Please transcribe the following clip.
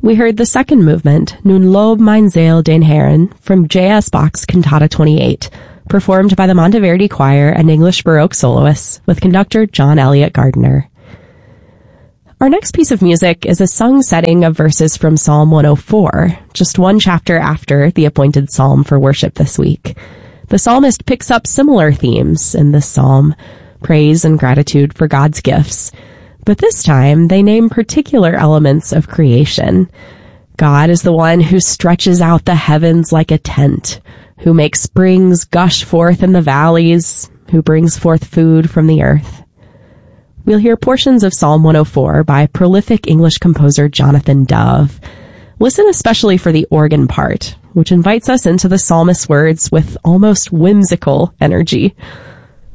We heard the second movement, Nun lob mein Seel den Herrn, from J.S. Bach's Cantata 28, performed by the Monteverdi Choir and English Baroque soloists, with conductor John Eliot Gardiner. Our next piece of music is a sung setting of verses from Psalm 104, just one chapter after the appointed psalm for worship this week. The psalmist picks up similar themes in this psalm, praise and gratitude for God's gifts, but this time they name particular elements of creation. God is the one who stretches out the heavens like a tent, who makes springs gush forth in the valleys, who brings forth food from the earth. We'll hear portions of Psalm 104 by prolific English composer Jonathan Dove. Listen especially for the organ part, which invites us into the psalmist's words with almost whimsical energy.